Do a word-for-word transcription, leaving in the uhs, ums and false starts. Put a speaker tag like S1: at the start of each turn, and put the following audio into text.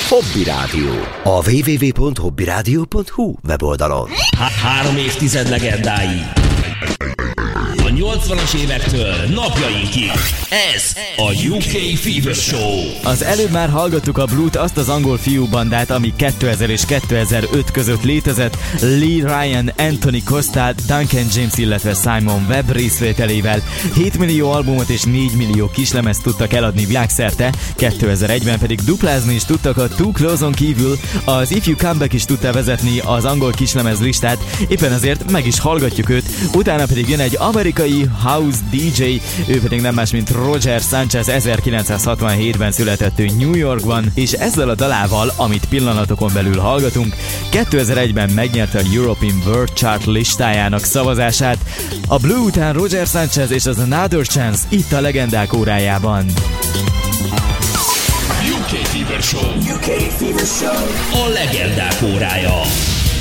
S1: Hobby Rádió. A double-u double-u double-u pont hobby rádió pont hu weboldalon.
S2: Há- három évtized legendái. A nyolcvanas évektől napjainkig. Ez a u ká Fever Show.
S3: Az előbb már hallgattuk a Blue-t, azt az angol fiúbandát, ami kétezer és kétezer-öt között létezett, Lee Ryan, Anthony Costa, Duncan James, illetve Simon Webb részvételével. hét millió albumot és négy millió kislemezt tudtak eladni világszerte, kétezer-egyben pedig duplázni is tudtak a Too Close-on kívül, az If You Come Back is tudta vezetni az angol kislemez listát, éppen azért meg is hallgatjuk őt, utána pedig jön egy amerikai house dé dzsé, ő pedig nem más, mint Roger Sanchez, ezerkilencszázhatvanhétben született ő New Yorkban, és ezzel a dalával, amit pillanatokon belül hallgatunk, kétezer-egyben megnyerte a European World Chart listájának szavazását. A Blue után Roger Sanchez és az Another Chance itt a legendák órájában.
S2: u ká Fever Show. u ká Fever Show. A legendák órája.